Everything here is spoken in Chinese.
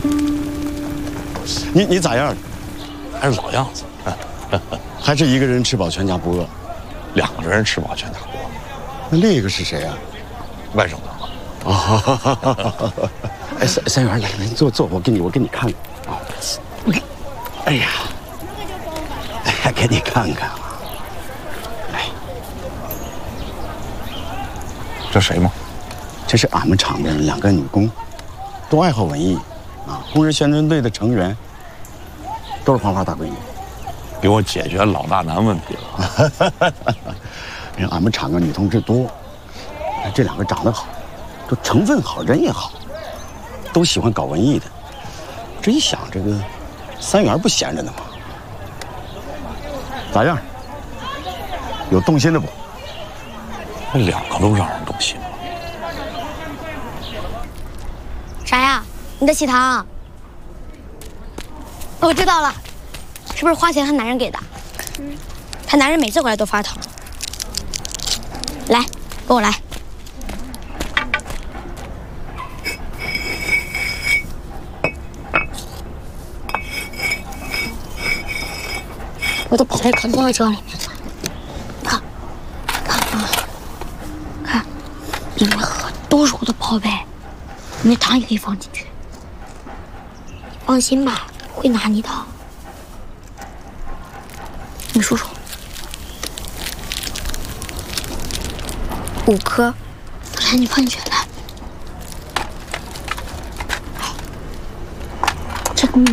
你咋样？ 还是老样子， 还是一个人吃饱全家不饿？ 2个人吃饱全家不饿。 那另一个是谁啊？ 外甥的。 哦，哎，三元，来，坐，我给你看看啊。哎呀，哎，给你看看啊。来， 这谁吗？ 这是俺们厂的2个女工，都爱好文艺啊，工人宣传队的成员，都是花花大闺女。 给我解决老大难问题了。 人俺们厂的女同志多，这2个长得好，这成分好，人也好，都喜欢搞文艺的。这一想，这个三元不闲着呢吗？咋样？有动心的不？ 这2个都让人动心了。 啥呀？你的喜糖？我知道了。 是不是花钱她男人给的？她男人每次回来都发糖。来，跟我来。我的宝贝可都在这里面呢。看，看啊，看，里面都是我的宝贝，里面糖也可以放进去。你放心吧，会拿你的。 你数数，5颗，不然你放进去来。